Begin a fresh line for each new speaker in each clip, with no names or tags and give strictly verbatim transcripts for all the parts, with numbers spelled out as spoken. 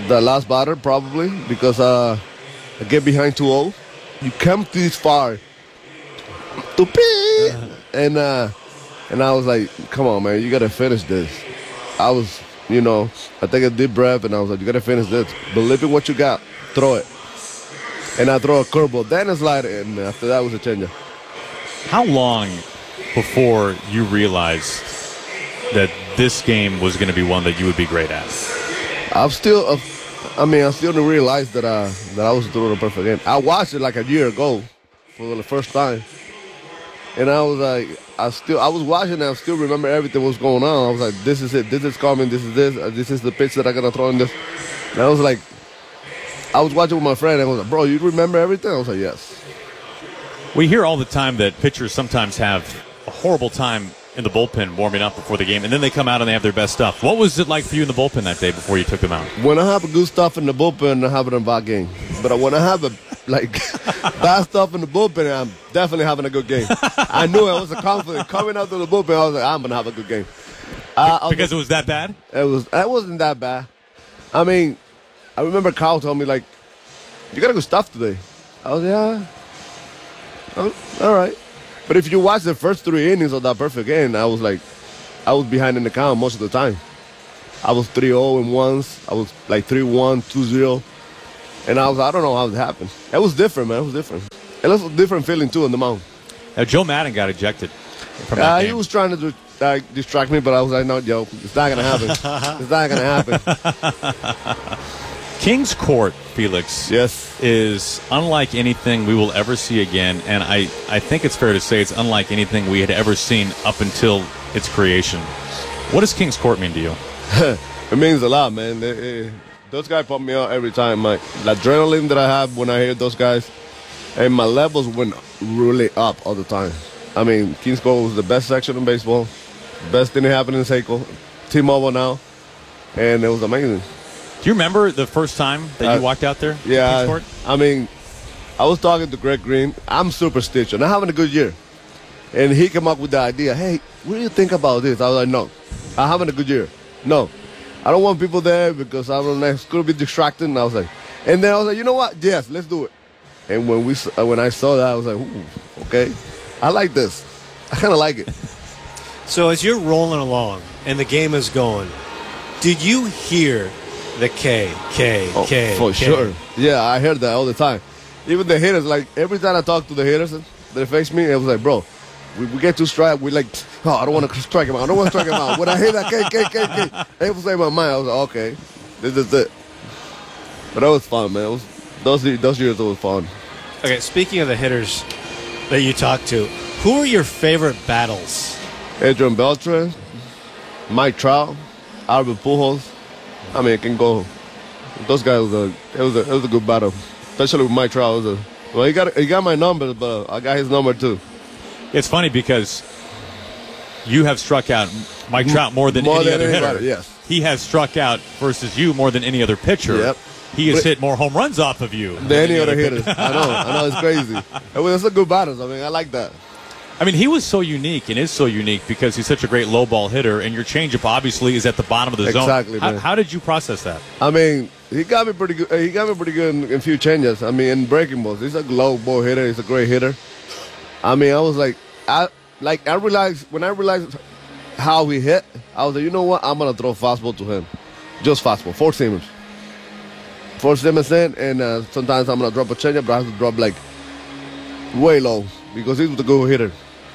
the last batter probably because uh, I get behind two oh. You come this far to pee, and uh, and I was like, come on, man, you gotta finish this. I was, you know, I take a deep breath, and I was like, you gotta finish this. Believe in what you got, throw it. And I throw a curveball, then a slider, and after that was a changeup.
How long before you realized that this game was going to be one that you would be great at?
I'm still, uh, I mean, I still didn't realize that uh, that I was doing a perfect game. I watched it like a year ago for the first time, and I was like, I still, I was watching and I still remember everything was going on. I was like, this is it, this is coming, this is this, uh, this is the pitch that I'm gonna throw in this. And I was like, I was watching with my friend, and I was like, bro, you remember everything? I was like, yes.
We hear all the time that pitchers sometimes have a horrible time in the bullpen warming up before the game, and then they come out and they have their best stuff. What was it like for you in the bullpen that day before you took them out?
When I have good stuff in the bullpen, I have it in a bad game. But when I have a, like bad stuff in the bullpen, I'm definitely having a good game. I knew I was a confident coming out to the bullpen. I was like, I'm gonna have a good game. Uh,
because it was that bad?
It was. It wasn't that bad. I mean, I remember Kyle told me like, "You got a good stuff today." I was yeah. Oh, all right. But if you watch the first three innings of that perfect game, I was like, I was behind in the count most of the time. I was three oh in once. I was like three one, two zero. And I was, I don't know how it happened. It was different, man. It was different. It was a different feeling, too, in the mound.
Now, Joe Madden got ejected from that
uh,
game.
He was trying to uh, distract me, but I was like, no, Joe, it's not going to happen. It's not going to happen.
Kings Court, Felix,
yes,
is unlike anything we will ever see again, and I, I think it's fair to say it's unlike anything we had ever seen up until its creation. What does Kings Court mean to you?
It means a lot, man. It, it, those guys pump me up every time. My the adrenaline that I have when I hear those guys, and my levels went really up all the time. I mean, Kings Court was the best section in baseball, best thing that happened in Seiko, T-Mobile now, and it was amazing.
Do you remember the first time that you
uh,
walked out there?
Yeah,
Court?
I mean, I was talking to Greg Green. I'm superstitious. I'm having a good year. And he came up with the idea, hey, what do you think about this? I was like, no, I'm having a good year. No, I don't want people there because I don't know, it's going to be distracting. And I was like, and then I was like, you know what? Yes, let's do it. And when we, when I saw that, I was like, ooh, okay, I like this. I kind of like it.
So as you're rolling along and the game is going, did you hear the K, K,
oh,
K,
for
K?
sure. Yeah, I heard that all the time. Even the hitters, like every time I talk to the hitters, they face me. It was like, bro, we, we get to strike. We like, oh, I don't want to strike him out. I don't want to strike him out. When I hear that K, K, K, K, it was in my mind. I was like, okay, this is it. But that was fun, man. It was, those those years it was fun.
Okay, speaking of the hitters that you talked to, who are your favorite battles?
Adrian Beltre, Mike Trout, Albert Pujols. I mean, it can go. Those guys was a it was a it was a good battle, especially with Mike Trout. It was a, well, he got he got my number, but I got his number too.
It's funny because you have struck out Mike Trout more than
more
any
than
other
anybody,
hitter.
Yes,
he has struck out versus you more than any other pitcher.
Yep.
He has
but,
hit more home runs off of you
than, than any other hitters. I know, I know, it's crazy. It was a good battle. I mean, I like that.
I mean, he was so unique and is so unique because he's such a great low ball hitter, and your changeup obviously is at the bottom of the zone.
Exactly,
how,
man.
how did you process that?
I mean, he got me pretty good. He got me pretty good in, in few changes. I mean, in breaking balls, he's a low ball hitter. He's a great hitter. I mean, I was like, I like I realized when I realized how he hit, I was like, you know what? I'm gonna throw fastball to him, just fastball, four seamers, four seamers in, and uh, sometimes I'm gonna drop a changeup, but I have to drop like way low because he's a good hitter.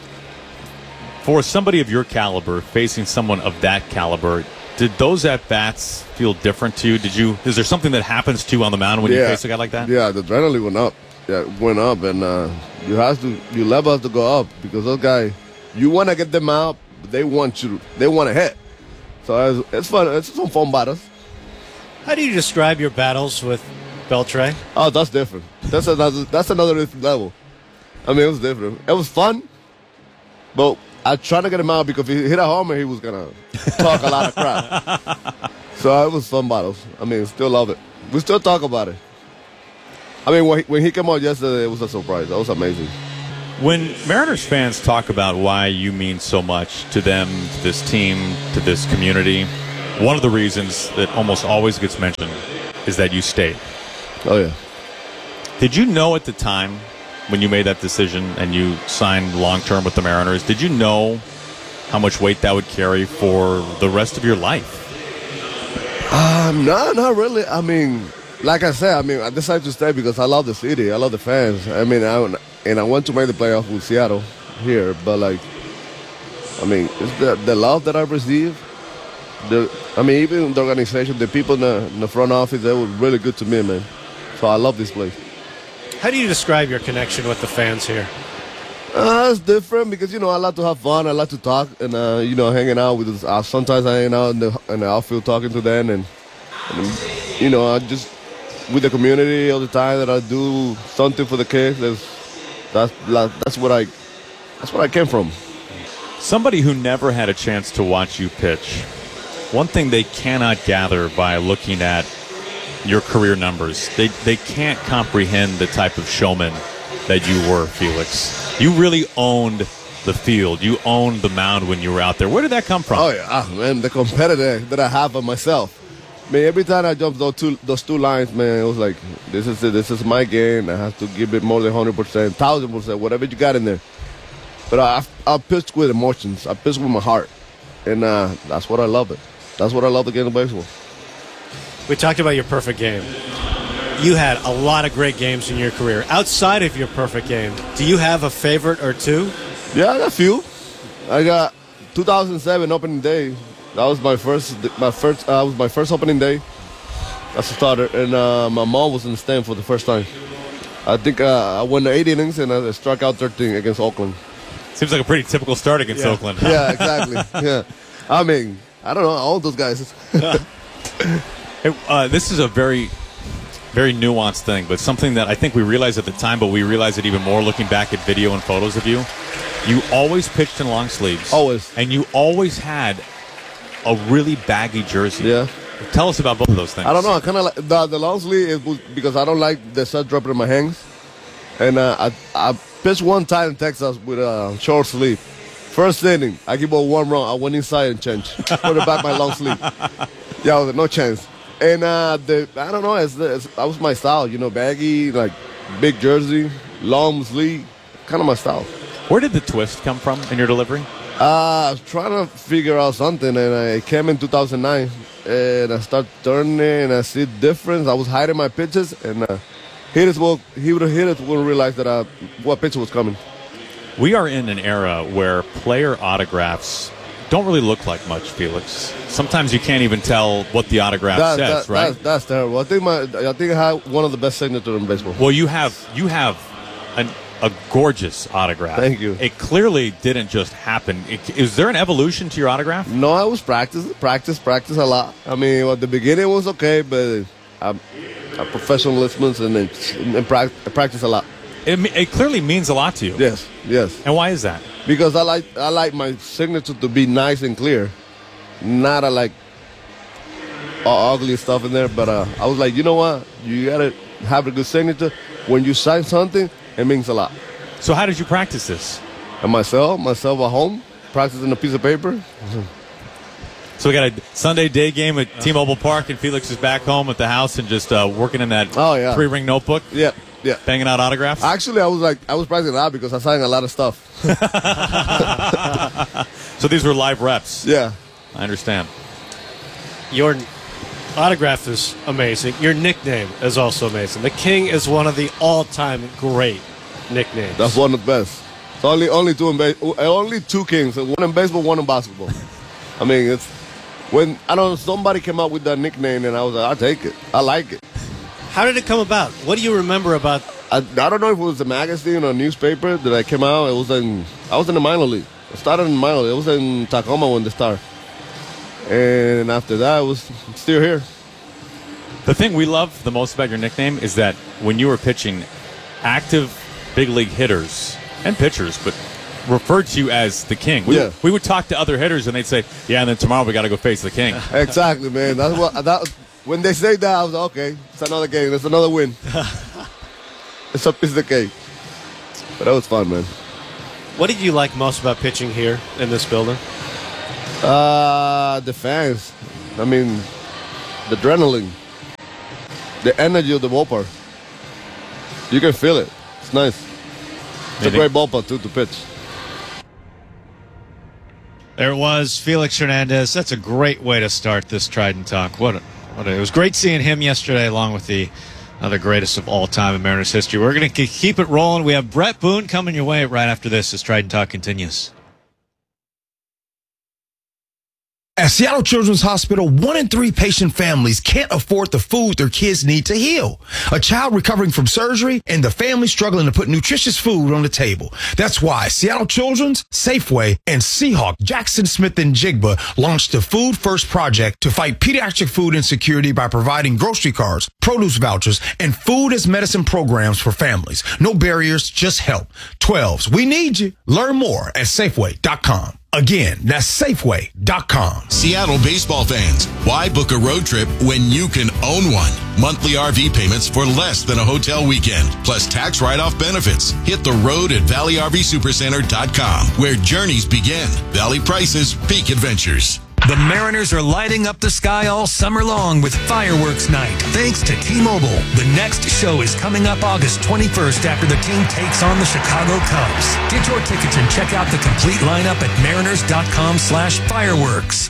For somebody of your caliber, facing someone of that caliber, did those at-bats feel different to you? Did you? Is there something that happens to you on the mound when
yeah.
you face a guy like that?
Yeah, the adrenaline went up. Yeah, it went up, and uh, you have to, your level has to go up because those guys, you want to get them out, but they want you, they want to hit. So it's, it's fun. It's some fun battles.
How do you describe your battles with Beltre?
Oh, that's different. That's another. That's another different level. I mean, it was different. It was fun, but I tried to get him out because if he hit a homer, he was gonna talk a lot of crap. So it was fun battles. I mean, still love it. We still talk about it. I mean, when he, when he came out yesterday, it was a surprise. That was amazing.
When Mariners fans talk about why you mean so much to them, to this team, to this community, one of the reasons that almost always gets mentioned is that you stayed.
Oh, yeah.
Did you know at the time when you made that decision and you signed long-term with the Mariners, did you know how much weight that would carry for the rest of your life?
Um, no, not really. I mean, like I said, I mean, I decided to stay because I love the city. I love the fans. I mean, I, and I want to make the playoffs with Seattle here. But, like, I mean, it's the, the love that I received. The, I mean, even the organization, the people in the, in the front office, they were really good to me, man. So I love this place.
How do you describe your connection with the fans here?
Uh, it's different because, you know, I like to have fun. I like to talk and, uh, you know, hanging out with uh, sometimes I hang out in the, in the outfield talking to them. And, and, you know, I just, with the community all the time that I do something for the kids. That's, that's, that's, what, I, that's what I came from.
Somebody who never had a chance to watch you pitch, one thing they cannot gather by looking at your career numbers, they, they can't comprehend the type of showman that you were, Felix. You really owned the field. You owned the mound when you were out there. Where did that come from?
Oh, yeah, ah, man, the competitor that I have on myself. Man, every time I jumped those two, those two lines, man, it was like, this is it. This is my game. I have to give it more than one hundred percent, one thousand percent, whatever you got in there. But I, I pitched with emotions. I pitched with my heart. And uh, that's what I love it. That's what I love the game of baseball.
We talked about your perfect game. You had a lot of great games in your career. Outside of your perfect game, do you have a favorite or two?
Yeah, I got a few. I got two thousand seven opening day. That was my first. My first. Uh, was my first opening day as a starter, and uh, my mom was in the stand for the first time. I think uh, I won eight innings and I struck out thirteen against Oakland.
Seems like a pretty typical start against
Yeah.
Oakland.
Yeah, exactly. Yeah, I mean, I don't know, all those guys.
Hey, uh, this is a very, very nuanced thing, but something that I think we realized at the time, but we realize it even more looking back at video and photos of you. You always pitched in long sleeves.
Always.
And you always had a really baggy jersey.
Yeah.
Tell us about both of those things.
I don't know. I kind of like the, the long sleeve it was because I don't like the set dropping in my hands, and uh, I I pitched one time in Texas with a short sleeve. First inning, I give up one run. I went inside and changed. Put it back my long sleeve. Yeah, I was like, no chance. And uh, the I don't know. It's, it's, that was my style. You know, baggy, like big jersey, long sleeve, kind of my style.
Where did the twist come from in your delivery?
Uh, I was trying to figure out something, and I came in two thousand nine, and I started turning, and I see difference. I was hiding my pitches, and uh, hitters will he would hit it wouldn't realize that uh, what pitch was coming.
We are in an era where player autographs don't really look like much, Felix. Sometimes you can't even tell what the autograph
That,
says,
that,
right?
That's, that's terrible. I think my I think I have one of the best signatures in baseball.
Well, you have you have an, a gorgeous autograph.
Thank you.
It clearly didn't just happen. It, is there an evolution to your autograph?
No, I was practice, practice, practice a lot. I mean, at the beginning it was okay, but I'm a professionalism and, and, and practice, practice a lot.
It, it clearly means a lot to you.
Yes, yes.
And why is that?
Because I like I like my signature to be nice and clear, not a, like all ugly stuff in there. But uh, I was like, you know what? You gotta have a good signature. When you sign something, it means a lot.
So how did you practice this?
And myself, myself at home, practicing a piece of paper.
So we got a Sunday day game at T-Mobile Park, and Felix is back home at the house and just uh, working in that
Oh, yeah.
three-ring notebook,
Yeah, yeah.
banging out autographs.
Actually, I was like, I was practicing a lot because I signed a lot of stuff.
So these were live reps.
Yeah.
I understand.
Your autograph is amazing. Your nickname is also amazing. The King is one of the all-time great nicknames.
That's one of the best. It's only only two in base, only two kings. One in baseball, one in basketball. I mean, it's when I don't know somebody came up with that nickname, and I was like, I'll take it. I like it.
How did it come about? What do you remember about?
I, I don't know if it was a magazine or a newspaper that I came out. It was in I was in the minor league. I started in the minor league. It was in Tacoma when they started, and after that, I was still here.
The thing we love the most about your nickname is that when you were pitching, active big league hitters and pitchers, but referred to you as the King. We,
Yeah.
we would talk to other hitters and they'd say, yeah, and then tomorrow we got to go face the King.
Exactly, man. That's what that. When they say that, I was like, okay, it's another game. It's another win. It's a piece of the cake. But that was fun, man.
What did you like most about pitching here in this building?
Uh, the fans. I mean, the adrenaline. the energy of the ballpark. You can feel it. It's nice. It's a great ballpark, too, to pitch.
There it was, Felix Hernandez. That's a great way to start this Trident Talk. What a, what a, it was great seeing him yesterday, along with the other greatest of all time in Mariners history. We're going to keep it rolling. We have Brett Boone coming your way right after this as Trident Talk continues.
At Seattle Children's Hospital, one in three patient families can't afford the food their kids need to heal. A child recovering from surgery and the family struggling to put nutritious food on the table. That's why Seattle Children's, Safeway, and Seahawk Jackson Smith and Jigba launched the Food First Project to fight pediatric food insecurity by providing grocery cards, produce vouchers, and food as medicine programs for families. No barriers, just help. twelves, we need you. Learn more at Safeway dot com. Again, that's Safeway dot com.
Seattle baseball fans, why book a road trip when you can own one? Monthly R V payments for less than a hotel weekend, plus tax write-off benefits. Hit the road at Valley R V Supercenter dot com, where journeys begin. Valley prices, peak adventures.
The Mariners are lighting up the sky all summer long with Fireworks Night, thanks to T-Mobile. The next show is coming up August twenty-first after the team takes on the Chicago Cubs. Get your tickets and check out the complete lineup at mariners.com slash fireworks.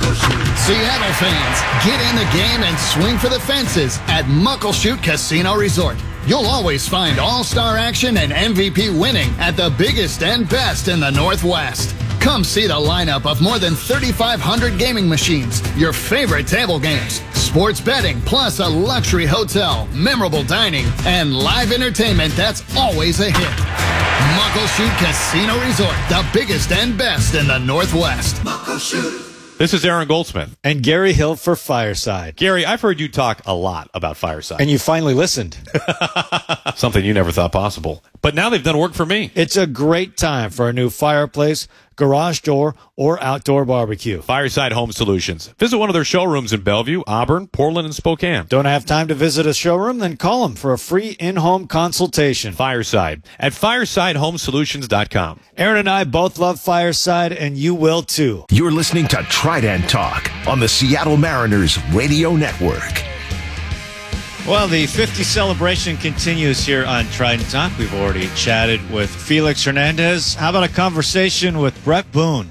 Seattle fans, get in the game and swing for the fences at Muckleshoot Casino Resort. You'll always find all-star action and M V P winning at the biggest and best in the Northwest. Come see the lineup of more than thirty-five hundred gaming machines, your favorite table games, sports betting, plus a luxury hotel, memorable dining, and live entertainment that's always a hit. Muckleshoot Casino Resort, the biggest and best in the Northwest. Muckleshoot.
This is Aaron Goldsmith.
And Gary Hill for Fireside.
Gary, I've heard you talk a lot about Fireside.
And you finally listened.
Something you never thought possible. But now they've done work for me.
It's a great time for a new fireplace, garage door, or outdoor barbecue.
Fireside Home Solutions. Visit one of their showrooms in Bellevue, Auburn, Portland, and Spokane.
Don't have time to visit a showroom? Then call them for a free in-home consultation.
Fireside at fireside home solutions dot com.
Aaron and I both love Fireside, and you will too.
You're listening to Trident Talk on the Seattle Mariners Radio Network.
Well, the fifty celebration continues here on Trident Talk. We've already chatted with Felix Hernandez. How about a conversation with Brett Boone?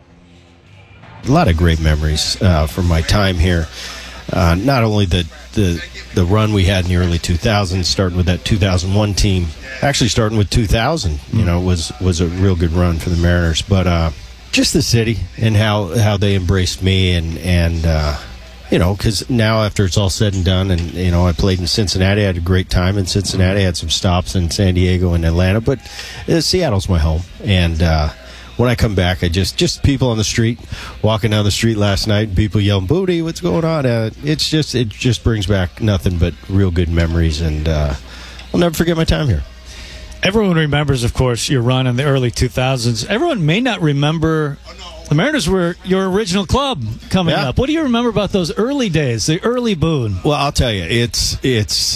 A lot of great memories uh, from my time here. Uh, not only the, the the run we had in the early two thousands, starting with that two thousand one team, actually starting with two thousand, you know, was was a real good run for the Mariners. But uh, just the city and how, how they embraced me and and. Uh, You know, because now after it's all said and done, and, you know, I played in Cincinnati. I had a great time in Cincinnati. I had some stops in San Diego and Atlanta, but uh, Seattle's my home. And uh, when I come back, I just, just people on the street, walking down the street last night, people yelling, "Booty, what's going on?" Uh, it's just, it just brings back nothing but real good memories, and uh, I'll never forget my time here.
Everyone remembers, of course, your run in the early two thousands. Everyone may not remember the Mariners were your original club coming
Yeah.
up. What do you remember about those early days, the early Boone?
Well, I'll tell you, it's it's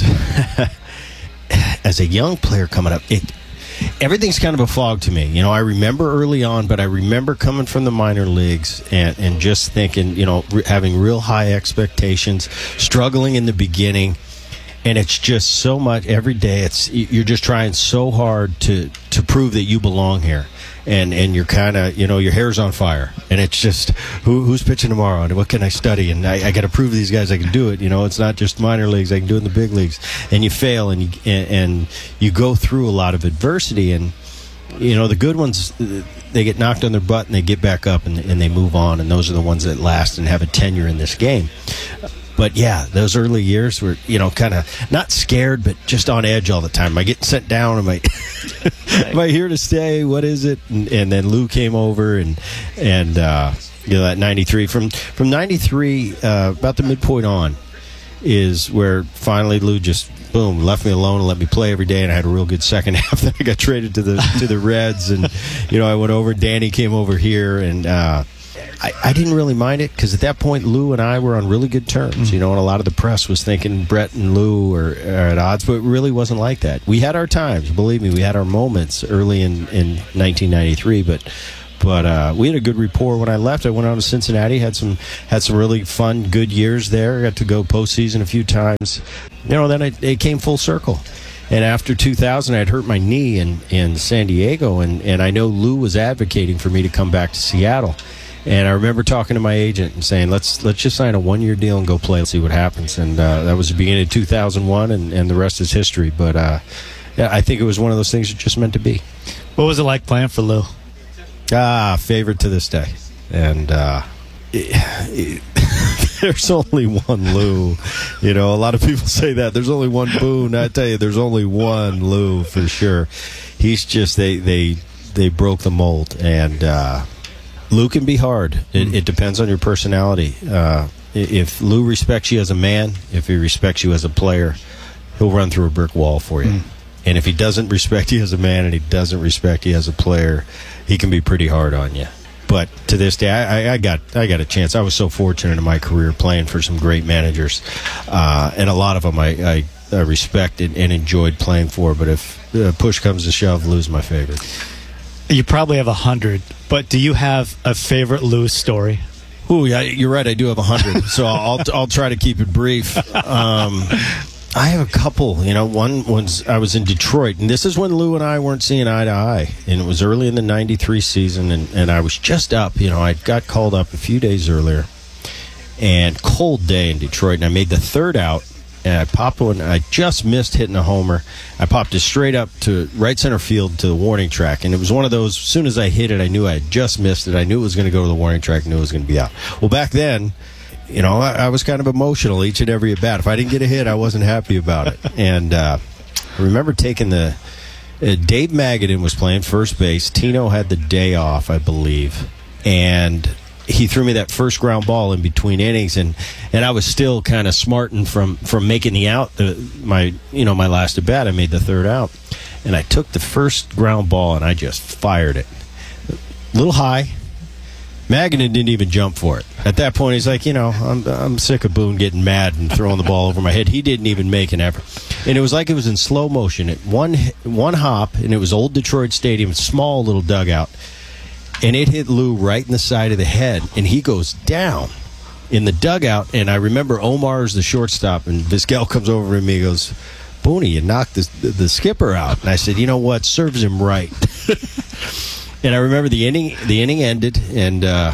as a young player coming up, it everything's kind of a fog to me. You know, I remember early on, but I remember coming from the minor leagues and, and just thinking, you know, re- having real high expectations, struggling in the beginning. And it's just so much every day. It's you're just trying so hard to, to prove that you belong here, and and you're kind of, you know, your hair's on fire, and it's just who who's pitching tomorrow and what can I study, and I, I got to prove to these guys I can do it. You know, it's not just minor leagues; I can do it in the big leagues. And you fail, and you and, and you go through a lot of adversity, and you know the good ones, they get knocked on their butt and they get back up and and they move on, and those are the ones that last and have a tenure in this game. But, yeah, those early years were, you know, kind of not scared, but just on edge all the time. Am I getting sent down? Am I, am I here to stay? What is it? And, and then Lou came over, and, and uh, you know, that ninety-three. From from ninety-three, uh, about the midpoint on, is where finally Lou just, boom, left me alone and let me play every day, and I had a real good second half. Then I got traded to the to the Reds, and, you know, I went over. Danny came over here, and uh, I, I didn't really mind it because at that point Lou and I were on really good terms, you know, and a lot of the press was thinking Brett and Lou are, are at odds, but it really wasn't like that. We had our times, believe me, we had our moments early in, in nineteen ninety-three, but But uh, we had a good rapport when I left. I went on to Cincinnati, had some had some really fun, good years there. Got to go postseason a few times. You know, then it, it came full circle. And after two thousand, I'd hurt my knee in, in San Diego, and, and I know Lou was advocating for me to come back to Seattle. And I remember talking to my agent and saying, let's let's just sign a one-year deal and go play and see what happens. And uh, that was the beginning of two thousand one, and, and the rest is history. But uh, yeah, I think it was one of those things that just meant to be.
What was it like playing for Lou?
Ah, favorite to this day. And uh, it, it, there's only one Lou. You know, a lot of people say that. There's only one Boone. I tell you, there's only one Lou for sure. He's just, they they, they broke the mold. And uh, Lou can be hard. It, it depends on your personality. Uh, if Lou respects you as a man, if he respects you as a player, he'll run through a brick wall for you. Mm. And if he doesn't respect you as a man and he doesn't respect you as a player, he can be pretty hard on you. But to this day, I, I got I got a chance. I was so fortunate in my career playing for some great managers, uh, and a lot of them I, I, I respected and enjoyed playing for. But if uh, push comes to shove, Lou's my favorite.
You probably have a hundred, but do you have a favorite Lou story?
Ooh, yeah, you're right. I do have a hundred, so I'll I'll try to keep it brief. Um, I have a couple. You know, one was I was in Detroit, and this is when Lou and I weren't seeing eye to eye, and it was early in the ninety-three season, and, and I was just up. You know, I got called up a few days earlier, and cold day in Detroit, and I made the third out, and I popped one. I just missed hitting a homer. I popped it straight up to right center field to the warning track, and it was one of those, as soon as I hit it, I knew I had just missed it. I knew it was going to go to the warning track, knew it was going to be out. Well, back then, you know, I, I was kind of emotional each and every at bat. If I didn't get a hit, I wasn't happy about it. And uh, I remember taking the uh, Dave Magadan was playing first base. Tino had the day off, I believe, and he threw me that first ground ball in between innings, and, and I was still kind of smarting from, from making the out. The, my you know my last at bat, I made the third out, and I took the first ground ball and I just fired it, a little high. Magadan didn't even jump for it. At that point, he's like, you know, I'm I'm sick of Boone getting mad and throwing the ball over my head. He didn't even make an effort. And it was like it was in slow motion. It one one hop, and it was old Detroit Stadium, small little dugout. And it hit Lou right in the side of the head, and he goes down in the dugout. And I remember Omar's the shortstop, and Vizquel comes over to me and goes, Booney, you knocked the, the, the skipper out. And I said, you know what, serves him right. And I remember the inning the inning ended, and uh,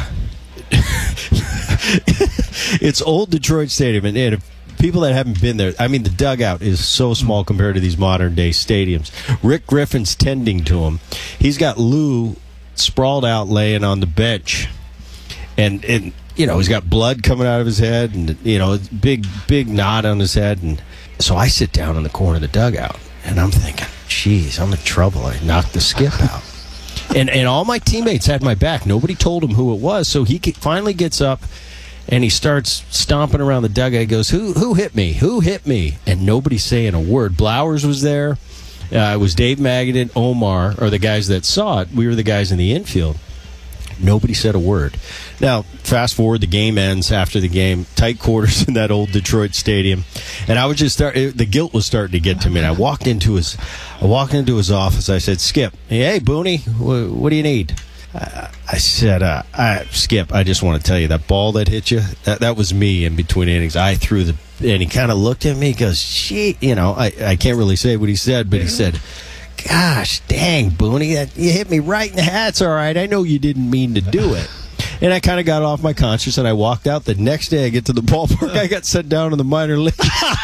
it's old Detroit Stadium. And, and people that haven't been there, I mean, the dugout is so small compared to these modern-day stadiums. Rick Griffin's tending to him. He's got Lou sprawled out laying on the bench. And, and you know, he's got blood coming out of his head, and, you know, big, big knot on his head. And so I sit down in the corner of the dugout, and I'm thinking, geez, I'm in trouble. I knocked the skip out. And and all my teammates had my back. Nobody told him who it was. So he finally gets up, and he starts stomping around the dugout. He goes, who who hit me? Who hit me? And nobody's saying a word. Blowers was there. Uh, it was Dave Magadan, Omar, or the guys that saw it. We were the guys in the infield. Nobody said a word. Now, fast forward, the game ends after the game. Tight quarters in that old Detroit stadium, and I was just start. It, the guilt was starting to get to me. And I walked into his, I walked into his office. I said, "Skip, hey, Booney, wh- what do you need?" Uh, I said, uh, I, "Skip, I just want to tell you that ball that hit you, that, that was me in between innings. I threw the." And he kind of looked at me. He goes, "Shit, you know, I I can't really say what he said, but he said." Gosh, dang, Booney, that, you hit me right in the hat. It's all right. I know you didn't mean to do it. And I kind of got off my conscience, and I walked out. The next day I get to the ballpark, I got sent down to the minor league.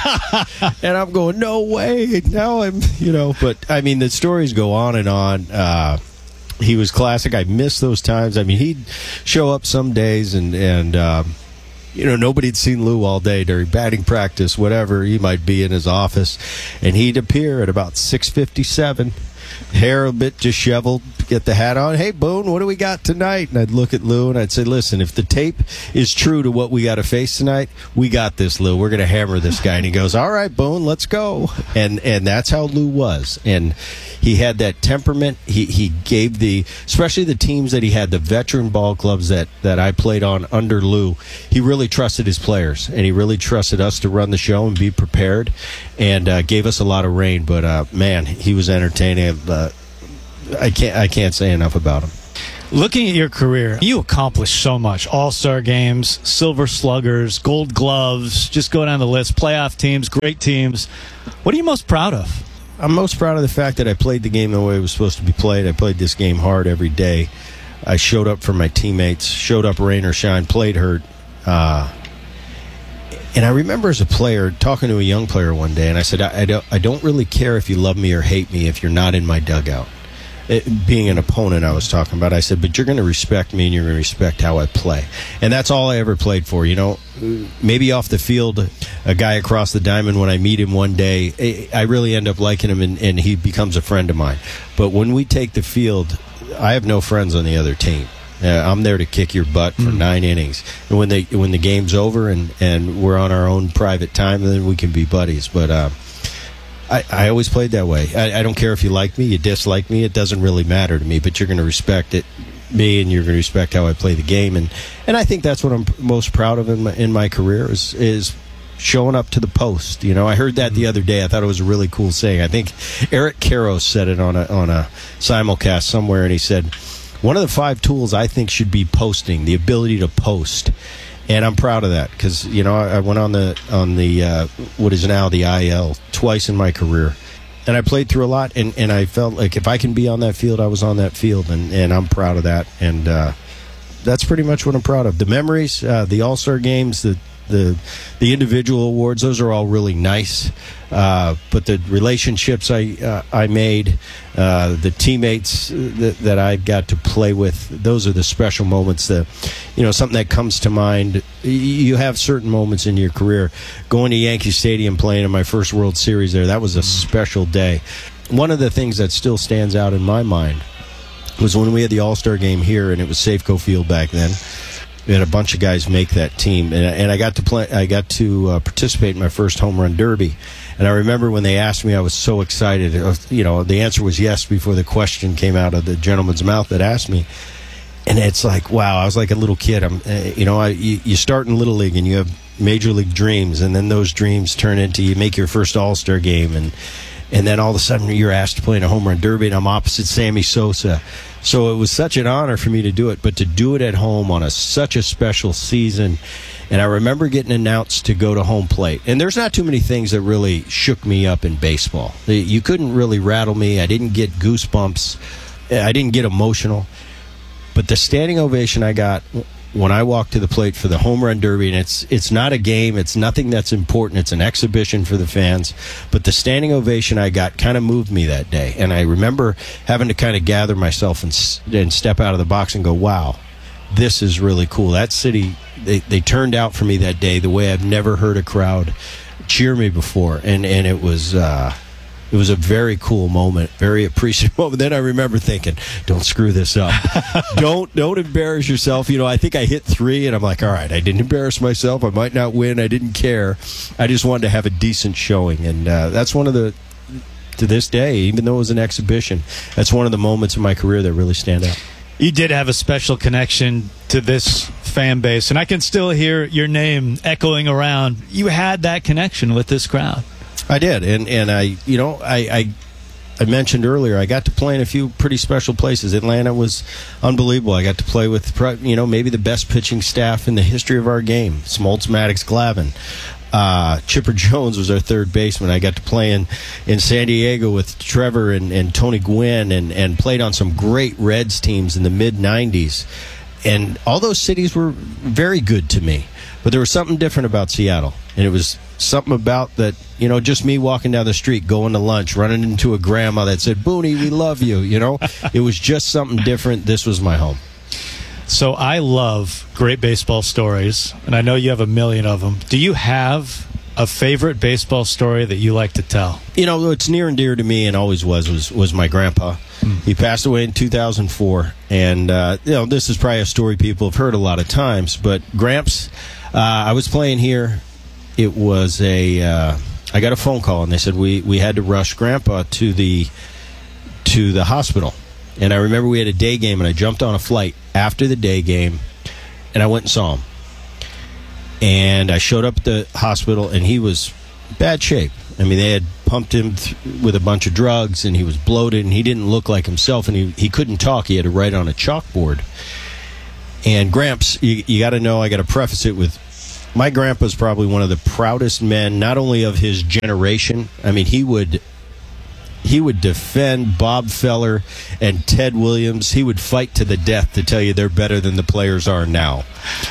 And I'm going, no way. Now I'm, you know, but, I mean, the stories go on and on. Uh, he was classic. I miss those times. I mean, he'd show up some days, and, and um, you know, nobody had seen Lou all day during batting practice, whatever. He might be in his office, and he'd appear at about six fifty-seven, hair a bit disheveled, get the hat on. Hey, Boone, what do we got tonight? And I'd look at Lou, and I'd say, listen, if the tape is true to what we got to face tonight, we got this, Lou. We're going to hammer this guy. And he goes, all right, Boone, let's go. And and that's how Lou was. And he had that temperament. He he gave the, especially the teams that he had, the veteran ball clubs that, that I played on under Lou, he really trusted his players, and he really trusted us to run the show and be prepared, and uh, gave us a lot of rain. But, uh, man, he was entertaining. Uh, I can't I can't say enough about him.
Looking at your career, you accomplished so much. All-Star games, Silver Sluggers, Gold Gloves, just go down the list, playoff teams, great teams. What are you most proud of?
I'm most proud of the fact that I played the game the way it was supposed to be played. I played this game hard every day. I showed up for my teammates, showed up rain or shine, played hurt. Uh, and I remember as a player talking to a young player one day, and I said, I, I, don't, I don't really care if you love me or hate me if you're not in my dugout. It, being an opponent I was talking about, I said, but you're going to respect me and you're going to respect how I play. And that's all I ever played for. You know, maybe off the field, a guy across the diamond, when I meet him one day, I really end up liking him and, and he becomes a friend of mine. But when we take the field, I have no friends on the other team. Uh, I'm there to kick your butt for mm. nine innings. And when they when the game's over and, and we're on our own private time, then we can be buddies. But uh, I, I always played that way. I, I don't care if you like me, you dislike me. It doesn't really matter to me. But you're going to respect it, me, and you're going to respect how I play the game. And, and I think that's what I'm most proud of in my, in my career is is showing up to the post. You know, I heard that the other day. I thought it was a really cool saying. I think Eric Karros said it on a on a simulcast somewhere, and he said, one of the five tools I think should be posting, the ability to post. And I'm proud of that because, you know, I went on the on the uh, what is now the I L twice in my career, and I played through a lot. And, and I felt like if I can be on that field, I was on that field, and, and I'm proud of that. And uh, that's pretty much what I'm proud of. The memories, uh, the All-Star games, the the the individual awards, those are all really nice. Uh, but the relationships I uh, I made, uh, the teammates that, that I got to play with, those are the special moments. That, you know, something that comes to mind. You have certain moments in your career. Going to Yankee Stadium, playing in my first World Series there, that was a special day. One of the things that still stands out in my mind was when we had the All-Star game here, and it was Safeco Field back then. We had a bunch of guys make that team, and, and I got to play. I got to uh, participate in my first home run derby. And I remember when they asked me, I was so excited. You know, the answer was yes before the question came out of the gentleman's mouth that asked me. And it's like, wow, I was like a little kid. I'm, uh, you know, I, you, you start in Little League and you have major league dreams, and then those dreams turn into you make your first All-Star game, and and then all of a sudden you're asked to play in a home run derby, and I'm opposite Sammy Sosa. So it was such an honor for me to do it, but to do it at home on a such a special season. And I remember getting announced to go to home plate. And there's not too many things that really shook me up in baseball. You couldn't really rattle me. I didn't get goosebumps. I didn't get emotional. But the standing ovation I got when I walked to the plate for the home run derby, and it's it's not a game, it's nothing that's important, it's an exhibition for the fans, but the standing ovation I got kind of moved me that day. And I remember having to kind of gather myself and, and step out of the box and go, wow, this is really cool. That city, they, they turned out for me that day the way I've never heard a crowd cheer me before. And, and it was... Uh, It was a very cool moment, very appreciative moment. Then I remember thinking, don't screw this up. don't don't embarrass yourself. You know, I think I hit three, and I'm like, all right, I didn't embarrass myself. I might not win. I didn't care. I just wanted to have a decent showing. And uh, that's one of the, to this day, even though it was an exhibition, that's one of the moments in my career that really stand out.
You did have a special connection to this fan base, and I can still hear your name echoing around. You had that connection with this crowd.
I did, and and I, you know, I, I I mentioned earlier, I got to play in a few pretty special places. Atlanta was unbelievable. I got to play with, you know, maybe the best pitching staff in the history of our game. Smoltz, Maddox, Glavine. Uh, Chipper Jones was our third baseman. I got to play in, in San Diego with Trevor and, and Tony Gwynn, and, and played on some great Reds teams in the mid nineties. And all those cities were very good to me. But there was something different about Seattle. And it was something about that, you know, just me walking down the street, going to lunch, running into a grandma that said, Booney, we love you, you know. It was just something different. This was my home.
So I love great baseball stories, and I know you have a million of them. Do you have a favorite baseball story that you like to tell?
You know, what's near and dear to me, and always was, was, was my grandpa. Mm. He passed away in two thousand four. And, uh, you know, this is probably a story people have heard a lot of times. But Gramps, uh, I was playing here. It was a, uh, I got a phone call, and they said we, we had to rush Grandpa to the to the hospital. And I remember we had a day game, and I jumped on a flight after the day game, and I went and saw him. And I showed up at the hospital, and he was bad shape. I mean, they had pumped him th- with a bunch of drugs, and he was bloated, and he didn't look like himself, and he, he couldn't talk. He had to write on a chalkboard. And Gramps, you, you got to know, I got to preface it with, my grandpa's probably one of the proudest men, not only of his generation. I mean, he would he would defend Bob Feller and Ted Williams. He would fight to the death to tell you they're better than the players are now.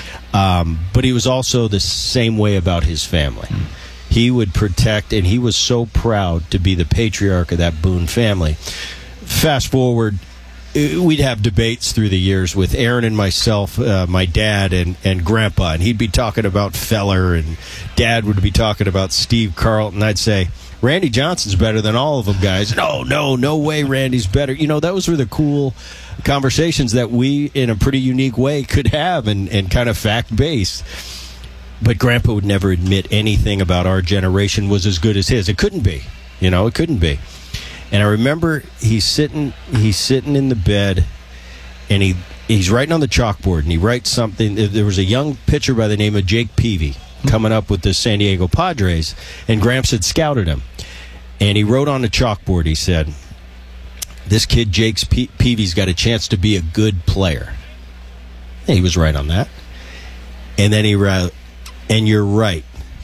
Um, but he was also the same way about his family. Mm. He would protect, and he was so proud to be the patriarch of that Boone family. Fast forward, we'd have debates through the years with Aaron and myself, uh, my dad and, and Grandpa, and he'd be talking about Feller, and Dad would be talking about Steve Carlton. I'd say, Randy Johnson's better than all of them, guys. No, no, no way Randy's better. You know, those were the cool conversations that we, in a pretty unique way, could have and, and kind of fact-based. But Grandpa would never admit anything about our generation was as good as his. It couldn't be. You know, it couldn't be. And I remember he's sitting he's sitting in the bed, and he he's writing on the chalkboard, and he writes something. There was a young pitcher by the name of Jake Peavy coming up with the San Diego Padres, and Gramps had scouted him. And he wrote on the chalkboard, he said, this kid, Jake Pe- Peavy's got a chance to be a good player. And he was right on that. And then he wrote, and you're right,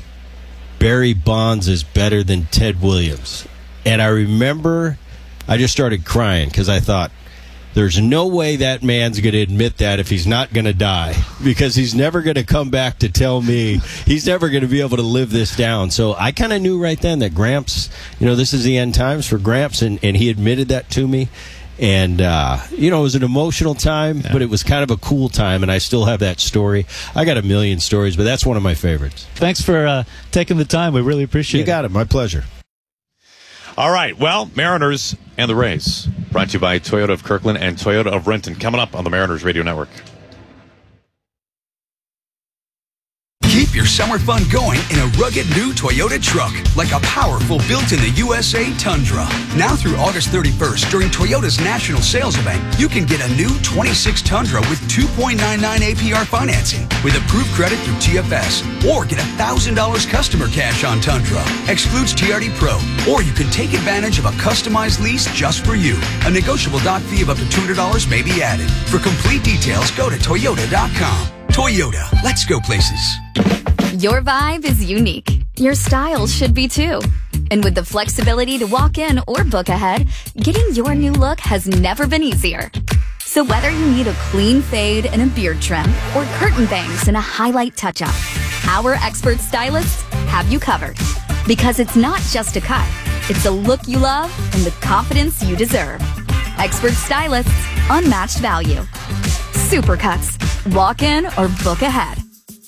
Barry Bonds is better than Ted Williams. And I remember I just started crying because I thought, there's no way that man's going to admit that if he's not going to die, because he's never going to come back to tell me. He's never going to be able to live this down. So I kind of knew right then that Gramps, you know, this is the end times for Gramps, and, and he admitted that to me. And, uh, you know, it was an emotional time, yeah. but it was kind of a cool time, and I still have that story. I got a million stories, but that's one of my favorites.
Thanks for uh, taking the time. We really appreciate it.
You got it. My pleasure.
All right, well, Mariners and the Rays, brought to you by Toyota of Kirkland and Toyota of Renton, coming up on the Mariners Radio Network.
Keep your summer fun going in a rugged new Toyota truck, like a powerful built-in-the-U S A Tundra. Now through August thirty-first, during Toyota's national sales event, you can get a new twenty-six Tundra with two point nine nine A P R financing with approved credit through T F S, or get one thousand dollars customer cash on Tundra. Excludes T R D Pro, or you can take advantage of a customized lease just for you. A negotiable doc fee of up to two hundred dollars may be added. For complete details, go to Toyota dot com. Toyota, let's go places.
Your vibe is unique. Your style should be too. And with the flexibility to walk in or book ahead, getting your new look has never been easier. So whether you need a clean fade and a beard trim, or curtain bangs and a highlight touch-up, our expert stylists have you covered. Because it's not just a cut, it's a look you love and the confidence you deserve. Expert stylists, unmatched value. Supercuts. Walk in or book ahead.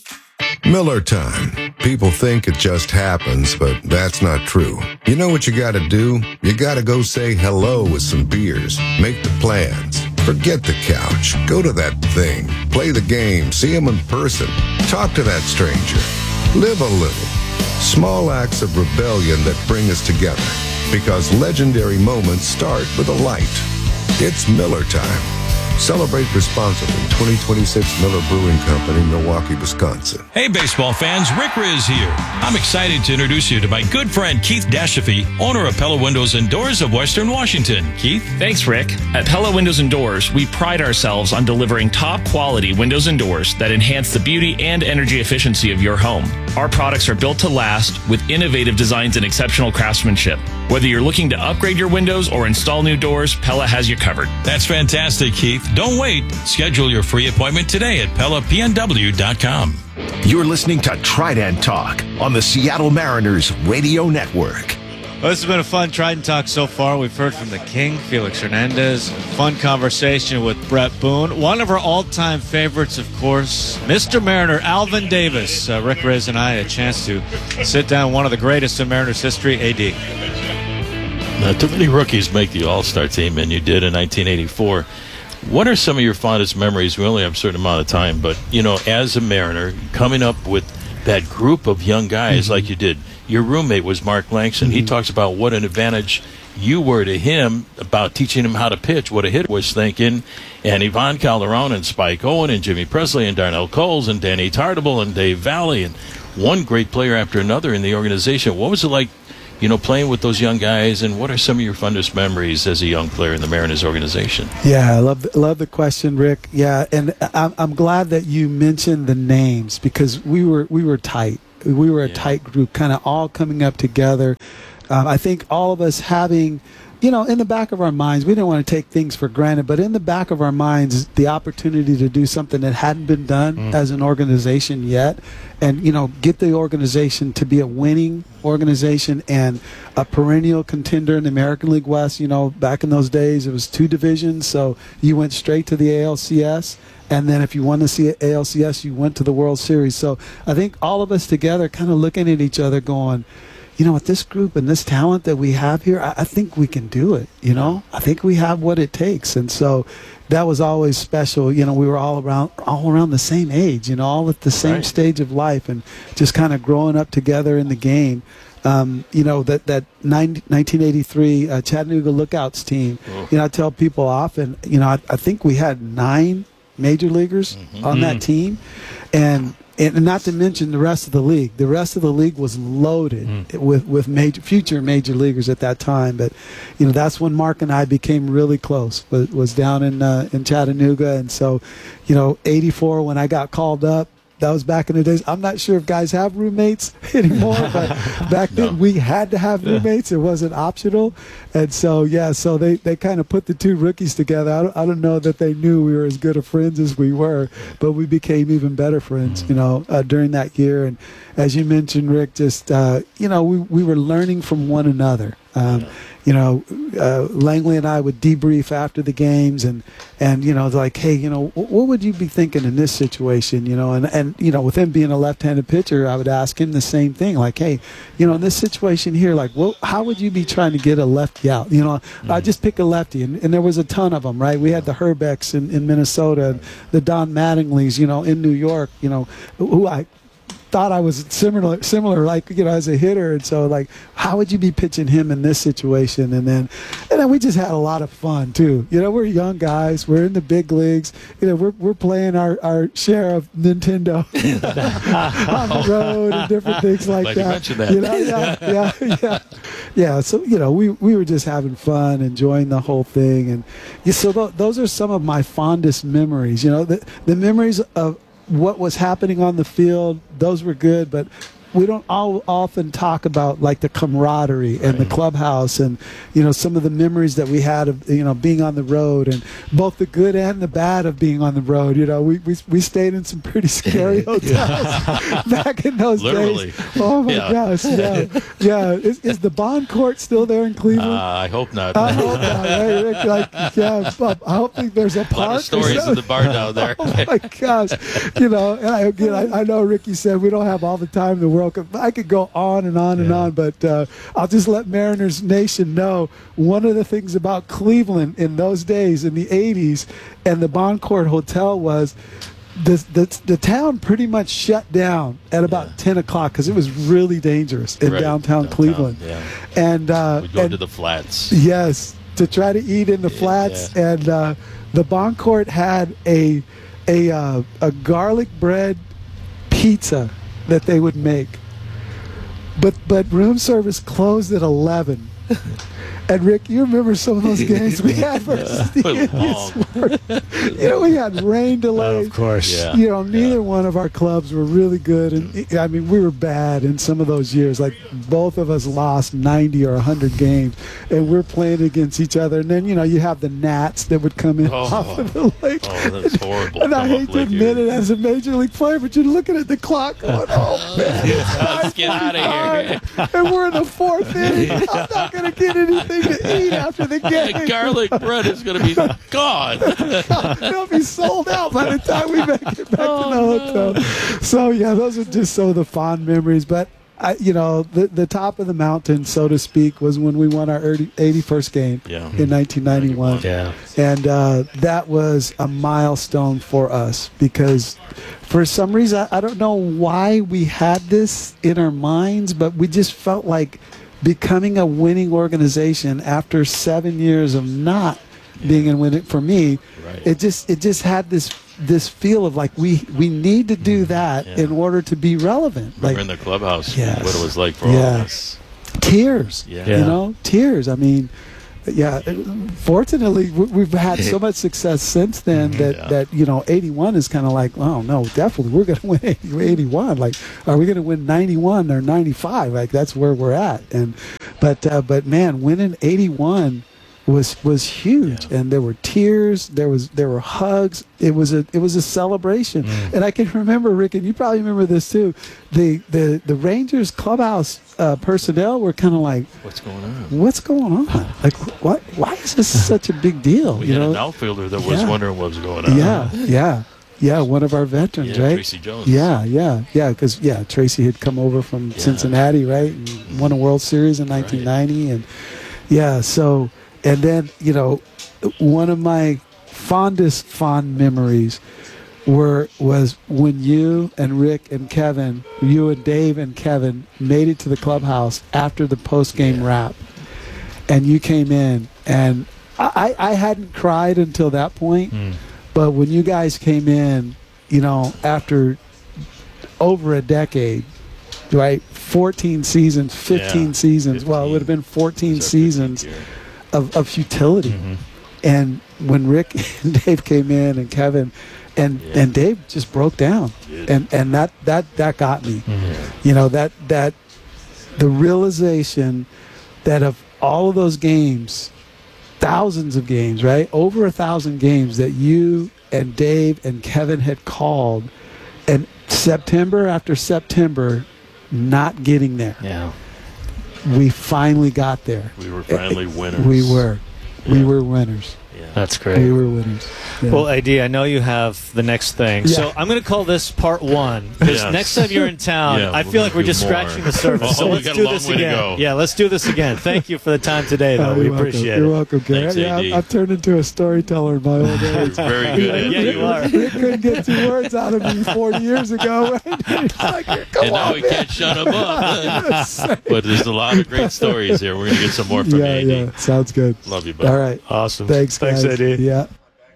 Miller time. People think it just happens, but that's not true. You know what you gotta do? You gotta go say hello with some beers. Make the plans. Forget the couch. Go to that thing. Play the game. See him in person. Talk to that stranger. Live a little. Small acts of rebellion that bring us together. Because legendary moments start with a light. It's Miller time. Celebrate responsibly. twenty twenty-six Miller Brewing Company, Milwaukee, Wisconsin.
Hey, baseball fans, Rick Riz here. I'm excited to introduce you to my good friend Keith Dashafy, owner of Pella Windows and Doors of Western Washington. Keith?
Thanks, Rick. At Pella Windows and Doors, we pride ourselves on delivering top-quality windows and doors that enhance the beauty and energy efficiency of your home. Our products are built to last with innovative designs and exceptional craftsmanship. Whether you're looking to upgrade your windows or install new doors, Pella has you covered.
That's fantastic, Keith. Don't wait. Schedule your free appointment today at Pella P N W dot com.
You're listening to Trident Talk on the Seattle Mariners Radio Network.
Well, this has been a fun Trident Talk so far. We've heard from the King, Felix Hernandez. Fun conversation with Brett Boone. One of our all-time favorites, of course, Mister Mariner, Alvin Davis. Uh, Rick Riz and I had a chance to sit down one of the greatest in Mariners history, A D.
Now, too many rookies make the All-Star team, and you did in nineteen eighty-four. What are some of your fondest memories? We only have a certain amount of time, but, you know, as a Mariner, coming up with that group of young guys mm-hmm. like you did. Your roommate was Mark Langston. Mm-hmm. He talks about what an advantage you were to him about teaching him how to pitch, what a hitter was thinking. And Ivan Calderon and Spike Owen and Jimmy Presley and Darnell Coles and Danny Tartable and Dave Valley and one great player after another in the organization. What was it like you know, playing with those young guys, and what are some of your fondest memories as a young player in the Mariners organization?
Yeah, I love love the question, Rick. Yeah, and I'm I'm glad that you mentioned the names because we were we were tight. We were a yeah. tight group, kind of all coming up together. Um, I think all of us having, you know, in the back of our minds, we didn't want to take things for granted, but in the back of our minds, the opportunity to do something that hadn't been done mm. as an organization yet, and, you know, get the organization to be a winning organization and a perennial contender in the American League West. You know, back in those days, it was two divisions, so you went straight to the A L C S. And then if you wanted to see A L C S, you went to the World Series. So I think all of us together kind of looking at each other going, you know, with this group and this talent that we have here, I, I think we can do it, you know. I think we have what it takes. And so that was always special. You know, we were all around all around the same age, you know, all at the same right. stage of life and just kind of growing up together in the game. Um, you know, that, that nineteen eighty-three uh, Chattanooga Lookouts team, oh. you know, I tell people often, you know, I, I think we had nine major leaguers mm-hmm. on that team. And And not to mention the rest of the league. The rest of the league was loaded mm. with with major future major leaguers at that time. But you know, that's when Mark and I became really close. Was was down in uh, in Chattanooga, and so you know, eighty-four when I got called up. That was back in the days. I'm not sure if guys have roommates anymore, but back then no. we had to have roommates. It wasn't optional. And so, yeah, so they, they kind of put the two rookies together. I don't, I don't know that they knew we were as good of friends as we were, but we became even better friends, you know, uh, during that year. And as you mentioned, Rick, just, uh, you know, we, we were learning from one another. Um, yeah. You know, uh, Langley and I would debrief after the games, and, and you know, like, hey, you know, what would you be thinking in this situation? You know, and, and you know, with him being a left-handed pitcher, I would ask him the same thing, like, hey, you know, in this situation here, like, well, how would you be trying to get a lefty out? You know, mm-hmm. I just pick a lefty, and, and there was a ton of them, right? We had the Herbecks in, in Minnesota, and the Don Mattingleys, you know, in New York, you know, who I thought I was similar, similar, like, you know, as a hitter. And so, like, how would you be pitching him in this situation? And then, and then we just had a lot of fun too. You know, we're young guys. We're in the big leagues. You know, we're we're playing our, our share of Nintendo on the road and different things like
Glad
that.
You mentioned that.
You know, yeah, yeah, yeah, yeah. So you know, we we were just having fun, enjoying the whole thing, and yeah, so th- those are some of my fondest memories. You know, the the memories of what was happening on the field, those were good, but we don't all often talk about like the camaraderie and right. the clubhouse and, you know, some of the memories that we had of, you know, being on the road and both the good and the bad of being on the road. You know, we we, we stayed in some pretty scary hotels back in those
Literally.
days. Oh my
yeah.
gosh. Yeah. Yeah. Is, is the Bond Court still there in Cleveland?
Uh, I hope not.
I hope not. Right? Like, yeah, I hope think there's a park.
A lot of stories in the bar down there.
Oh my gosh. You know, and I, again, I, I know Ricky said we don't have all the time in the world. I could go on and on and yeah. on, but uh, I'll just let Mariners Nation know one of the things about Cleveland in those days in the eighties and the Bond Court Hotel was the, the, the town pretty much shut down at about yeah. ten o'clock because it was really dangerous in
right.
downtown, downtown Cleveland.
Yeah.
And uh,
we'd go
and,
to the flats.
Yes, to try to eat in the yeah, flats. Yeah. And uh, the Bond Court had a, a, uh, a garlic bread pizza that they would make. But but room service closed at eleven. And Rick, you remember some of those games we had versus the Indians? You know, we had rain delays.
Oh, of course.
Yeah. You know, neither yeah. one of our clubs were really good. And I mean, we were bad in some of those years. Like, both of us lost ninety or one hundred games. And we're playing against each other. And then, you know, you have the gnats that would come in oh. off of the lake.
Oh, that's horrible.
And I hate to admit it as a major league player, but you're looking at the clock going, oh, man.
Let's get out of
here. And we're in the fourth inning. I'm not going to get anything to eat after the game.
The garlic bread is going to be gone.
It'll be sold out by the time we make it back oh, to the hotel. No. So, yeah, those are just some of the fond memories. But, I, you know, the the top of the mountain, so to speak, was when we won our eighty-first game
yeah.
in nineteen ninety-one.
Yeah.
And uh, that was a milestone for us because for some reason, I, I don't know why we had this in our minds, but we just felt like becoming a winning organization after seven years of not yeah. being in winning, for me, right. it just it just had this this feel of like we we need to do that yeah. in order to be relevant.
Remember
like
in the clubhouse,
yes.
what it was like for
yeah.
all of us.
tears.
Yeah.
You know, tears. I mean, yeah. Fortunately, we- we've had so much success since then that,
Yeah.
that you know, eighty-one is kind of like, oh no, definitely we're going to win eighty-one. Like, are we going to win ninety-one or ninety-five? Like, that's where we're at. And but uh, but man, winning eighty-one was was huge, and there were tears, there was there were hugs. It was a it was a celebration,
Mm.
and I can remember, Rick, and you probably remember this too. The the the Rangers clubhouse uh, personnel were kind of like,
What's going on?
"What's going on? Like, what? Why is this such a big deal?"
We
you
had
know?
an outfielder that was
Yeah.
wondering what was going on.
Yeah, yeah, yeah. One of our veterans,
Yeah,
right?
Tracy Jones.
Yeah, yeah, yeah. Because yeah, Tracy had come over from Cincinnati, right, and won a World Series in nineteen ninety, and yeah. So, and then you know, one of my fondest fond memories were was when you and Rick and Kevin, you and Dave and Kevin made it to the clubhouse after the post game wrap, and you came in, and I, I hadn't cried until that point. But when you guys came in, you know, after over a decade, right, fourteen seasons, fifteen
Yeah,
seasons, well, it would have been fourteen seasons of, of futility. And when Rick and Dave came in and Kevin, and, and Dave just broke down. And and that, that, that got me. You know, that that the realization that of all of those games, thousands of games, right? Over a thousand games that you and Dave and Kevin had called, and September after September, not getting there.
Yeah.
We finally got there.
We were finally winners.
We were. We were winners.
That's great.
We were winners. Yeah.
Well, A D, I know you have the next thing.
Yeah.
So I'm going to call this part one. Because
Yes.
next time you're in town,
Yeah,
I
we're
feel like
gonna
we're just
do more.
scratching the surface.
Oh,
so
we
let's
got a
do
long
this
way to
again.
go.
Yeah, let's do this again. Thank you for the time today, though.
Oh,
we
you're welcome.
appreciate
You're
it.
welcome, Gary.
Thanks,
Yeah,
A D.
I've, I've turned into a storyteller in my old age.
Very good at
Yeah,
it.
you are.
Rick couldn't get two words out of me forty years ago. Right? He's like, come
And now
on,
we
man.
can't shut him up. But there's a lot of great stories here. We're going to get some more from
Yeah,
A D.
yeah. Sounds good.
Love you, bud.
All right.
Awesome.
Thanks,
Thanks,
guys.
A D.
Yeah.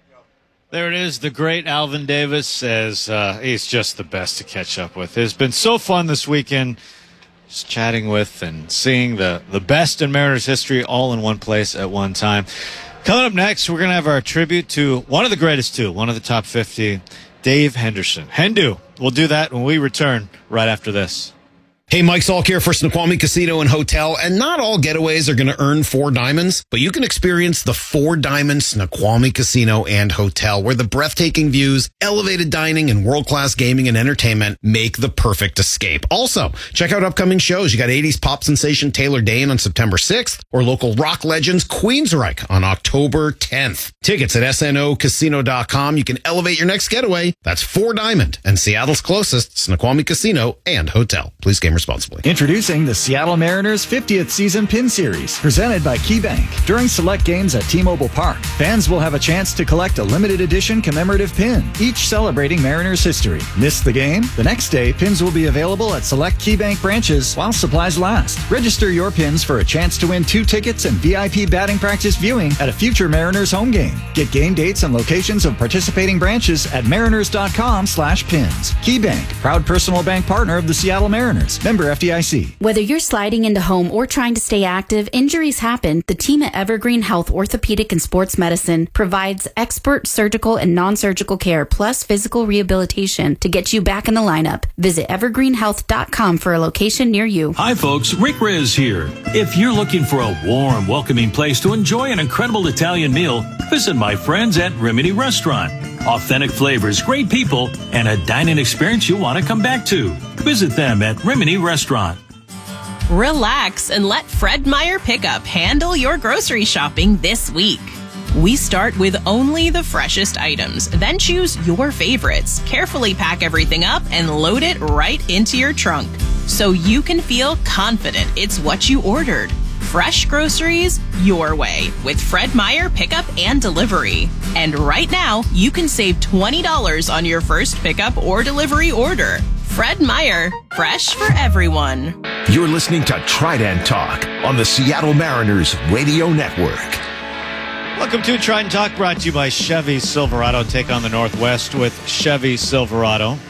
There it is. The great Alvin Davis says uh, he's just the best to catch up with. It's been so fun this weekend just chatting with and seeing the, the best in Mariners history all in one place at one time. Coming up next, we're going to have our tribute to one of the greatest, too, one of the top fifty, Dave Henderson. Hendu. We'll do that when we return right after this.
Hey, Mike Salk here for Snoqualmie Casino and Hotel, and not all getaways are going to earn four diamonds, but you can experience the Four Diamond Snoqualmie Casino and Hotel, where the breathtaking views, elevated dining, and world-class gaming and entertainment make the perfect escape. Also, check out upcoming shows. You got eighties pop sensation Taylor Dane on September sixth, or local rock legends Queensryche on October tenth. Tickets at S N O casino dot com. You can elevate your next getaway. That's Four Diamond and Seattle's closest Snoqualmie Casino and Hotel. Please game responsibly.
Introducing the Seattle Mariners fiftieth Season Pin Series, presented by KeyBank. During select games at T-Mobile Park, fans will have a chance to collect a limited edition commemorative pin, each celebrating Mariners history. Miss the game? The next day, pins will be available at select KeyBank branches while supplies last. Register your pins for a chance to win two tickets and V I P batting practice viewing at a future Mariners home game. Get game dates and locations of participating branches at mariners.com slash pins. KeyBank, proud personal bank partner of the Seattle Mariners. Member F D I C.
Whether you're sliding into home or trying to stay active, injuries happen. The team at Evergreen Health Orthopedic and Sports Medicine provides expert surgical and non-surgical care plus physical rehabilitation to get you back in the lineup. Visit evergreen health dot com for a location near you.
Hi folks, Rick Riz here. If you're looking for a warm, welcoming place to enjoy an incredible Italian meal, visit my friends at Rimini Restaurant. Authentic flavors, great people, and a dining experience you'll want to come back to. Visit them at Rimini Restaurant.
Relax and let Fred Meyer Pickup handle your grocery shopping this week. We start with only the freshest items, then choose your favorites, carefully pack everything up, and load it right into your trunk so you can feel confident it's what you ordered. Fresh groceries your way with Fred Meyer Pickup and Delivery. And right now, you can save twenty dollars on your first pickup or delivery order. Fred Meyer, fresh for everyone.
You're listening to Trident Talk on the Seattle Mariners Radio Network.
Welcome to Trident Talk, brought to you by Chevy Silverado. Take on the Northwest with Chevy Silverado.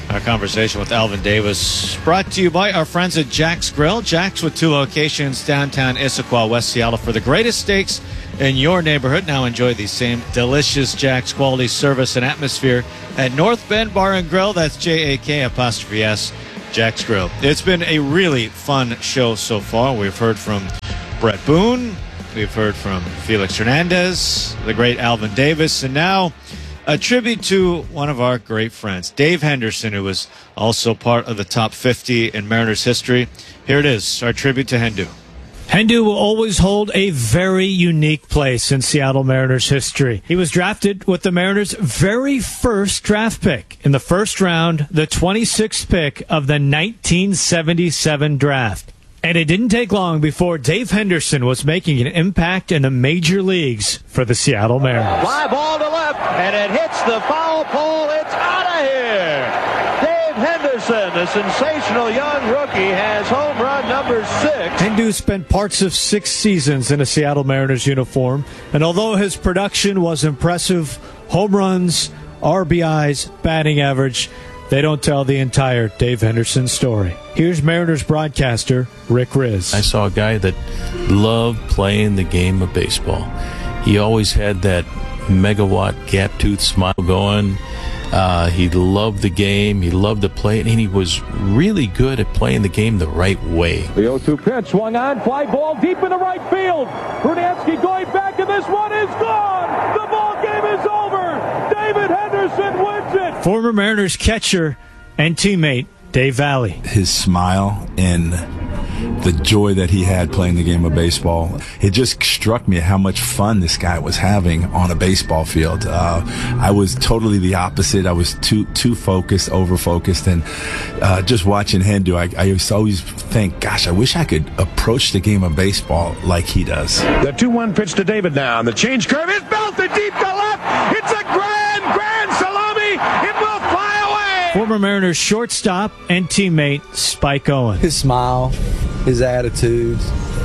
Our conversation with Alvin Davis brought to you by our friends at Jack's Grill. Jack's with two locations, downtown Issaquah, West Seattle, for the greatest steaks in your neighborhood. Now enjoy the same delicious Jack's quality service and atmosphere at North Bend Bar and Grill. That's J A K apostrophe S, Jack's Grill. It's been a really fun show so far. We've heard from Brett Boone. We've heard from Felix Hernandez, the great Alvin Davis, and now a tribute to one of our great friends, Dave Henderson, who was also part of the top fifty in Mariners history. Here it is, our tribute to Hendu.
Hendu will always hold a very unique place in Seattle Mariners history. He was drafted with the Mariners' very first draft pick in the first round, the twenty-sixth pick of the nineteen seventy-seven draft. And it didn't take long before Dave Henderson was making an impact in the major leagues for the Seattle Mariners.
Fly ball to left, and it hits the foul pole. It's out of here. Dave Henderson, a sensational young rookie, has home run number six.
Hendu spent parts of six seasons in a Seattle Mariners uniform, and although his production was impressive, home runs, R B Is, batting average, they don't tell the entire Dave Henderson story. Here's Mariners broadcaster Rick Riz.
I saw a guy that loved playing the game of baseball. He always had that megawatt gap-toothed smile going. Uh, he loved the game. He loved to play it, and he was really good at playing the game the right way.
The oh two pitch swung on, fly ball deep in the right field. Brunansky going back, and this one is gone. The ball game is over. David Henderson wins it.
Former Mariners catcher and teammate Dave Valley.
His smile and the joy that he had playing the game of baseball, it just struck me how much fun this guy was having on a baseball field. Uh, I was totally the opposite. I was too too focused, over-focused, and uh, just watching Hendu, I, I used to always think, gosh, I wish I could approach the game of baseball like he does.
The two one pitch to David now, and the change curve is belted deep to left. It's a grand, grand salami. It will fly away.
Former Mariners shortstop and teammate Spike Owen.
His smile, his attitude,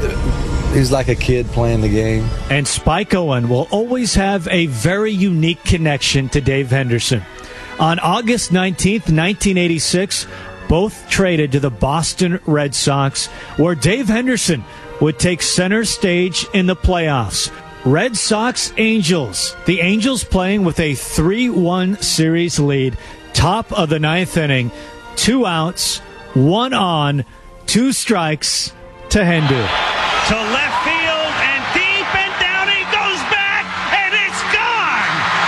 he's like a kid playing the game.
And Spike Owen will always have a very unique connection to Dave Henderson. On August nineteenth, nineteen eighty-six, both traded to the Boston Red Sox, where Dave Henderson would take center stage in the playoffs. Red Sox Angels. The Angels playing with a three one series lead. Top of the ninth inning. Two outs, one on, two strikes to Hendu.
To left field and deep and down he goes back and it's gone.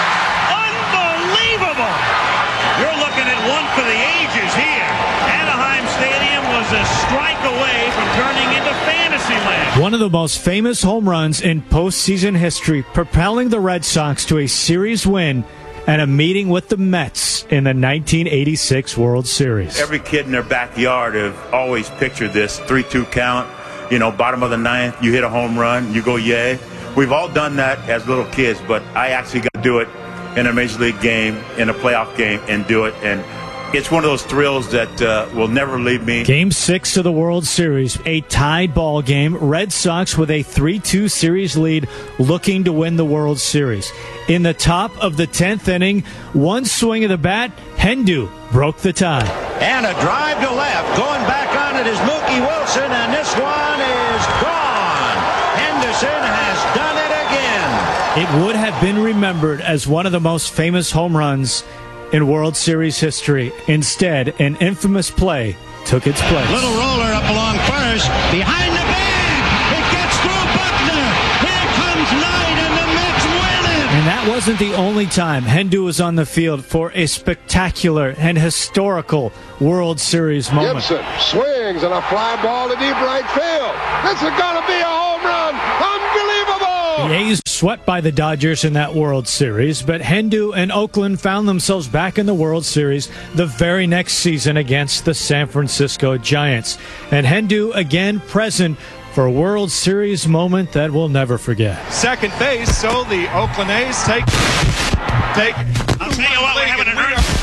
Unbelievable. You're looking at one for the ages here. Anaheim Stadium was a strike away from turning into fantasy land.
One of the most famous home runs in postseason history, propelling the Red Sox to a series win and a meeting with the Mets in the nineteen eighty-six World Series.
Every kid in their backyard have always pictured this three two count, you know, bottom of the ninth, you hit a home run, you go yay. We've all done that as little kids, but I actually got to do it in a Major League game, in a playoff game, and do it. And it's one of those thrills that uh, will never leave me.
Game six of the World Series, a tied ball game. Red Sox with a three two series lead, looking to win the World Series. In the top of the tenth inning, one swing of the bat, Hendu broke the tie.
And a drive to left. Going back on it is Mookie Wilson, and this one is gone. Henderson has done it again.
It would have been remembered as one of the most famous home runs in World Series history. Instead, an infamous play took its place.
Little roller up along first. Behind the bag. It gets through Buckner. Here comes Knight, and the Mets win it.
And that wasn't the only time Hendu was on the field for a spectacular and historical World Series moment.
Gibson swings and a fly ball to deep right field. This is going to be a home run. Unbelievable.
The A's swept by the Dodgers in that World Series, but Hendu and Oakland found themselves back in the World Series the very next season against the San Francisco Giants. And Hendu again present for a World Series moment that we'll never forget.
Second base, so the Oakland A's take... take.
I'll tell you what, we're having an earth.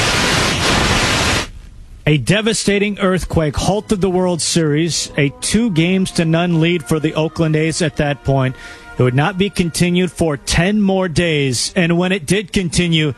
A devastating earthquake halted the World Series, a two games to none lead for the Oakland A's at that point. It would not be continued for ten more days, and when it did continue,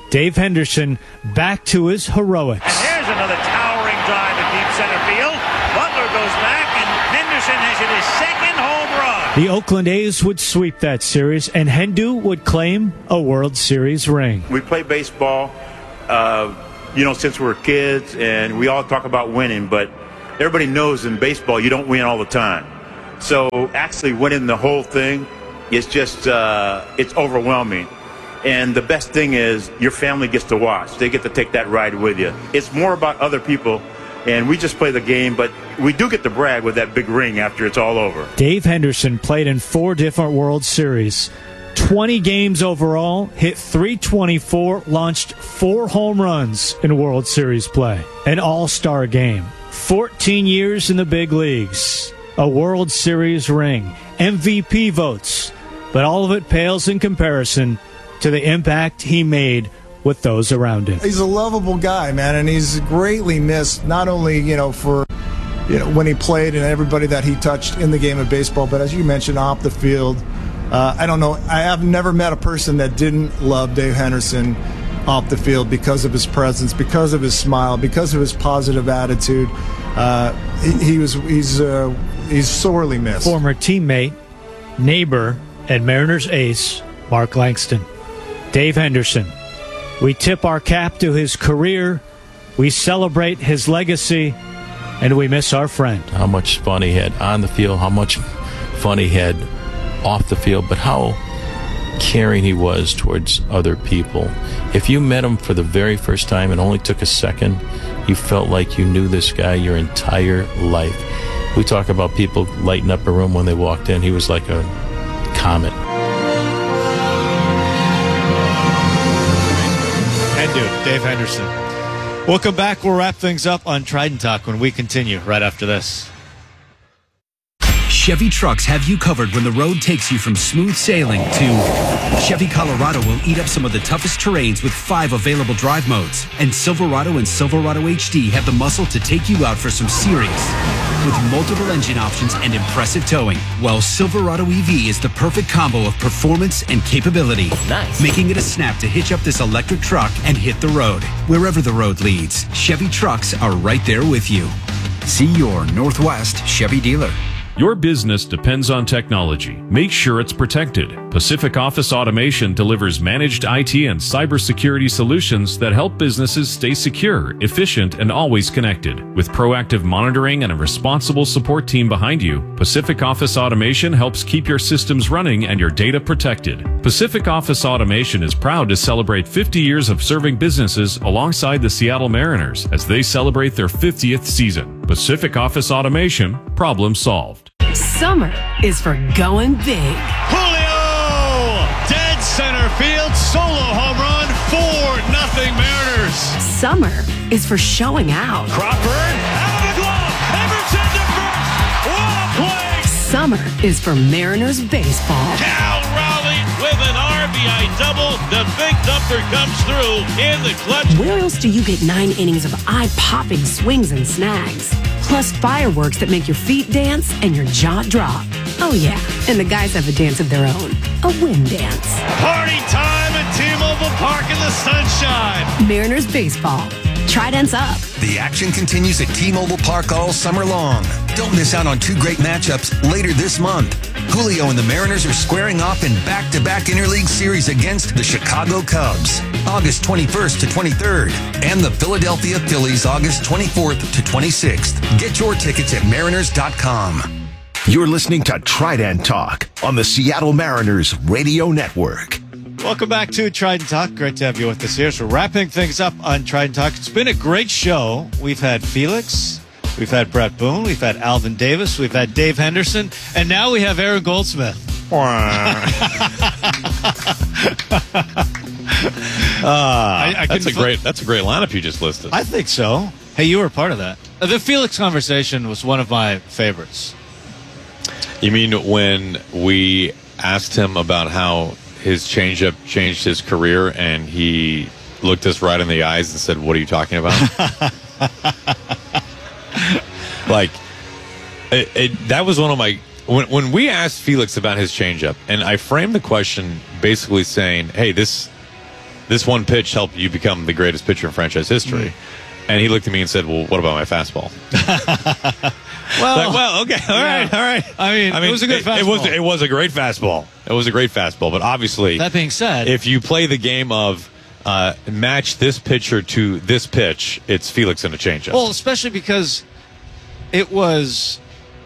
Dave Henderson back to his heroics.
And here's another towering drive in deep center field. Butler goes back, and Henderson has hit his second home run.
The Oakland A's would sweep that series, and Hendu would claim a World Series ring.
We play baseball, uh, you know, since we were kids, and we all talk about winning, but everybody knows in baseball you don't win all the time. So actually winning the whole thing is just, uh, it's overwhelming. And the best thing is your family gets to watch. They get to take that ride with you. It's more about other people, and we just play the game, but we do get to brag with that big ring after it's all over.
Dave Henderson played in four different World Series. twenty games overall, hit three twenty-four, launched four home runs in World Series play. An all-star game. fourteen years in the big leagues. A World Series ring. M V P votes. But all of it pales in comparison to the impact he made with those around him.
He's a lovable guy, man, and he's greatly missed, not only, you know, for, you know, when he played and everybody that he touched in the game of baseball, but as you mentioned, off the field. Uh, I don't know. I have never met a person that didn't love Dave Henderson off the field because of his presence, because of his smile, because of his positive attitude. Uh, he, he was he's uh, he's sorely missed.
Former teammate, neighbor, and Mariners ace, Mark Langston. Dave Henderson. We tip our cap to his career, we celebrate his legacy, and we miss our friend.
How much fun he had on the field, how much fun he had off the field, but how caring he was towards other people. If you met him for the very first time and only took a second, you felt like you knew this guy your entire life. We talk about people lighting up a room when they walked in. He was like a comet.
Dave Henderson. We'll come back. We'll wrap things up on Trident Talk when we continue right after this.
Chevy trucks have you covered when the road takes you from smooth sailing to Chevy Colorado will eat up some of the toughest terrains with five available drive modes. And Silverado and Silverado H D have the muscle to take you out for some serious with multiple engine options and impressive towing. While Silverado E V is the perfect combo of performance and capability. Nice. Making it a snap to hitch up this electric truck and hit the road. Wherever the road leads, Chevy trucks are right there with you. See your Northwest Chevy dealer.
Your business depends on technology. Make sure it's protected. Pacific Office Automation delivers managed I T and cybersecurity solutions that help businesses stay secure, efficient, and always connected. With proactive monitoring and a responsible support team behind you, Pacific Office Automation helps keep your systems running and your data protected. Pacific Office Automation is proud to celebrate fifty years of serving businesses alongside the Seattle Mariners as they celebrate their fiftieth season. Pacific Office Automation, problem solved.
Summer is for going big.
Julio! Dead center field, solo home run, four nothing Mariners.
Summer is for showing out.
Crawford, out of the glove, Emerson to first. What a play!
Summer is for Mariners baseball.
Cal Raleigh with an R B I double. The big thumper comes through in the clutch.
Where else do you get nine innings of eye-popping swings and snags? Plus fireworks that make your feet dance and your jaw drop. Oh yeah, and the guys have a dance of their own. A wind dance.
Party time at T-Mobile Park in the sunshine.
Mariners baseball. Trident's up.
The action continues at T-Mobile Park all summer long. Don't miss out on two great matchups later this month. Julio and the Mariners are squaring off in back-to-back interleague series against the Chicago Cubs, August twenty-first to twenty-third, and the Philadelphia Phillies, August twenty-fourth to twenty-sixth. Get your tickets at mariners dot com.
You're listening to Trident Talk on the Seattle Mariners Radio Network.
Welcome back to Trident Talk. Great to have you with us here. So wrapping things up on Trident Talk. It's been a great show. We've had Felix. We've had Brett Boone. We've had Alvin Davis. We've had Dave Henderson. And now we have Aaron Goldsmith. uh, I, I
that's a great that's a great lineup you just listed.
I think so. Hey, you were a part of that. The Felix conversation was one of my favorites.
You mean when we asked him about how his changeup changed his career, and he looked us right in the eyes and said, "What are you talking about?" Like, it, it, that was one of my when when we asked Felix about his changeup, and I framed the question basically saying, "Hey, this this one pitch helped you become the greatest pitcher in franchise history. Mm. And he looked at me and said, well, what about my fastball?
well,
like, well, okay, all
yeah.
right, all right.
I mean,
I mean,
it was a good
it,
fastball.
It was, it was a great fastball. It was a great fastball. But obviously,
that being said,
if you play the game of uh, match this pitcher to this pitch, it's Felix and a changeup.
Well, especially because it was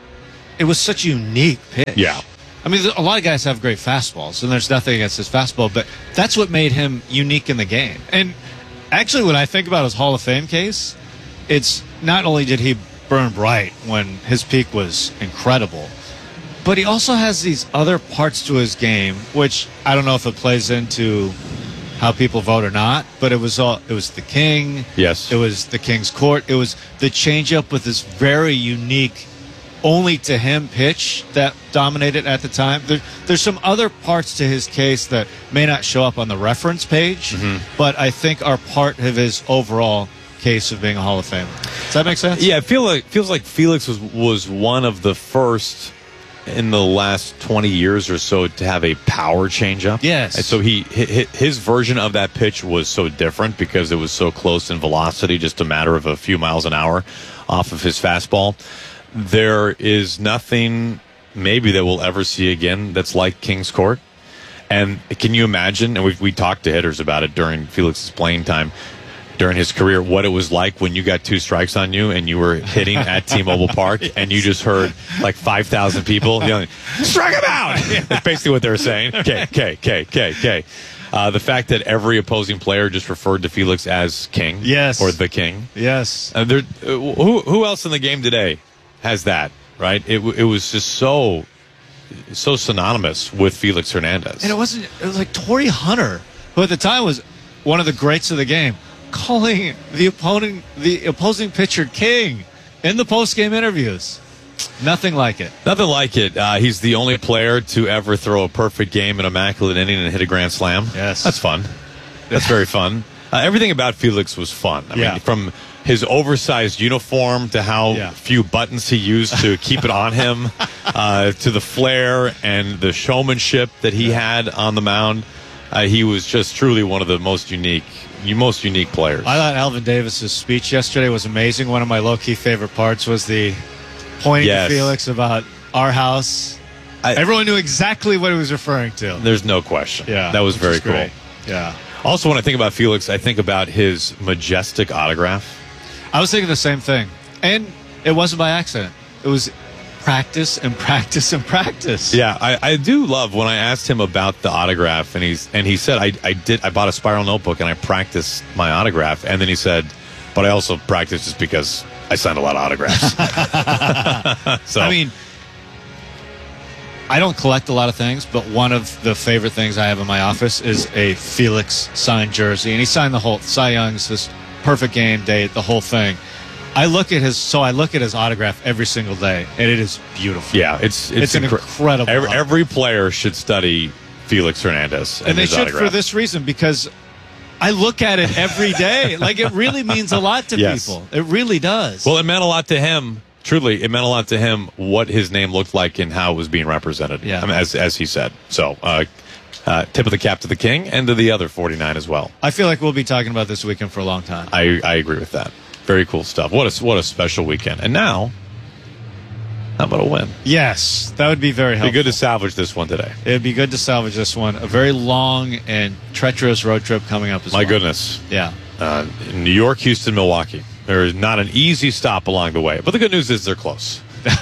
it was such a unique pitch.
Yeah.
I mean, a lot of guys have great fastballs, and there's nothing against his fastball, but that's what made him unique in the game. And actually, when I think about his Hall of Fame case, it's not only did he burn bright when his peak was incredible, but he also has these other parts to his game, which I don't know if it plays into how people vote or not, but it was all it was the king.
Yes.
It was the king's court. It was the changeup with this very unique, only to him pitch that dominated at the time. There, there's some other parts to his case that may not show up on the reference page, mm-hmm. but I think are part of his overall case of being a Hall of Famer. Does that make sense?
Yeah, it feel like, feels like Felix was, was one of the first in the last twenty years or so to have a power changeup.
Yes.
And so he his version of that pitch was so different because it was so close in velocity, just a matter of a few miles an hour off of his fastball. There is nothing maybe that we'll ever see again that's like King's Court. And can you imagine, and we we talked to hitters about it during Felix's playing time, during his career, what it was like when you got two strikes on you and you were hitting at T-Mobile Park and you just heard like five thousand people yelling, strike him out! That's basically what they were saying. K, K, K, K, K. Uh, the fact that every opposing player just referred to Felix as King.
Yes.
Or the King.
Yes.
Uh, there, uh, who, who else in the game today has that, right? It, it was just so so synonymous with Felix Hernandez.
And it wasn't, it was like Torrey Hunter, who at the time was one of the greats of the game, calling the opponent, the opposing pitcher King in the post-game interviews. Nothing like it.
Nothing like it. Uh, he's the only player to ever throw a perfect game, an immaculate inning, and hit a grand slam.
Yes.
That's fun. That's very fun. Uh, everything about Felix was fun. I
yeah.
mean, from his oversized uniform to how
yeah.
few buttons he used to keep it on him, uh, to the flair and the showmanship that he had on the mound. Uh, he was just truly one of the most unique, most unique players.
I thought Alvin Davis's speech yesterday was amazing. One of my low-key favorite parts was the pointing
yes.
to Felix about our house. I, Everyone knew exactly what he was referring to.
There's no question.
Yeah,
that was very cool.
Great. Yeah.
Also, when I think about Felix, I think about his majestic autograph.
I was thinking the same thing. And it wasn't by accident. It was practice and practice and practice.
Yeah, I, I do love when I asked him about the autograph, and he's and he said, I, I did I bought a spiral notebook and I practiced my autograph. And then he said, but I also practiced just because I signed a lot of autographs. So
I mean, I don't collect a lot of things, but one of the favorite things I have in my office is a Felix signed jersey. And he signed the whole Cy Young's, this perfect game date, the whole thing. I look at his so I look at his autograph every single day, and it is beautiful.
Yeah, it's
it's
it's,
an
incre-
incredible.
Every, every player should study Felix Hernandez, and,
and they
his
should
autograph.
for this reason, because I look at it every day. Like, it really means a lot to
yes.
people. It really does.
Well, it meant a lot to him. Truly, it meant a lot to him what his name looked like and how it was being represented.
Yeah.
I mean, as as he said. So, uh, uh, tip of the cap to the King and to the other forty-nine as well.
I feel like we'll be talking about this weekend for a long time.
I I agree with that. Very cool stuff. What a what a special weekend. And now, how about a win?
Yes, that would be very helpful.
Be good to salvage this one today.
It would be good to salvage this one. A very long and treacherous road trip coming up as
My
well.
My goodness.
Yeah.
Uh, New York, Houston, Milwaukee. There is not an easy stop along the way. But the good news is they're close.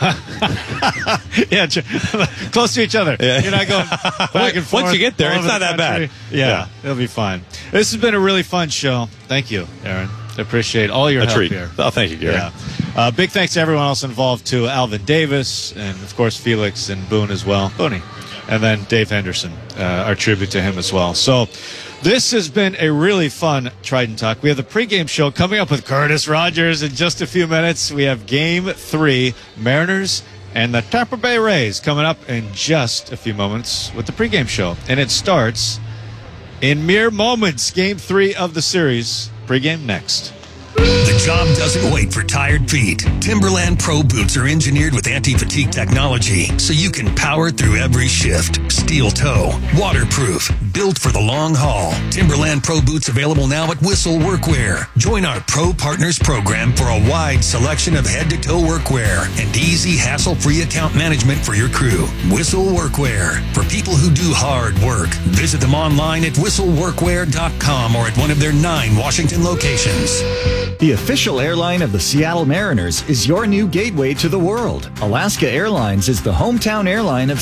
yeah, close to each other. Yeah. You're not going back and forth.
Once you get there, it's not that
country.
bad.
Yeah,
yeah,
it'll be fine. This has been a really fun show. Thank you, Aaron. I appreciate all your
a
help
treat.
here.
Oh, thank you, Gary.
Yeah. Uh, big thanks to everyone else involved, too. Alvin Davis, and, of course, Felix and Boone as well. Booney. And then Dave Henderson, uh, our tribute to him as well. So this has been a really fun Trident Talk. We have the pregame show coming up with Curtis Rogers in just a few minutes. We have Game three, Mariners and the Tampa Bay Rays, coming up in just a few moments with the pregame show. And it starts in mere moments. Game three of the series. Pregame next.
The The job doesn't wait for tired feet. Timberland Pro Boots are engineered with anti-fatigue technology, so you can power through every shift. Steel toe, waterproof, built for the long haul. Timberland Pro Boots available now at Whistle Workwear. Join our Pro Partners program for a wide selection of head-to-toe workwear and easy, hassle-free account management for your crew. Whistle Workwear, for people who do hard work. Visit them online at whistle workwear dot com or at one of their nine Washington locations.
The official airline of the Seattle Mariners is your new gateway to the world. Alaska Airlines is the hometown airline of